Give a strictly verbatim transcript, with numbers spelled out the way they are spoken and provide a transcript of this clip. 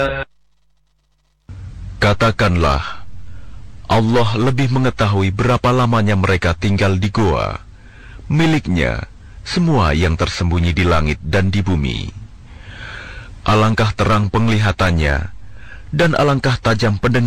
Katakanlah, Allah lebih mengetahui berapa lamanya mereka tinggal di goa. Miliknya semua yang tersembunyi di langit dan di bumi. Alangkah terang penglihatannya, dan alangkah tajam pendengarannya.